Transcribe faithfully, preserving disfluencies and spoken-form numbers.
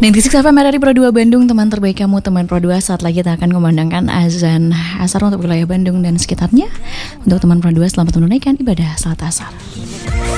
sembilan puluh enam F M dari Pro dua Bandung, teman terbaik kamu, teman Pro dua. Saat lagi kita akan memandangkan azan asar untuk wilayah Bandung dan sekitarnya. Untuk teman Pro dua, selamat menunaikan ibadah salat asar.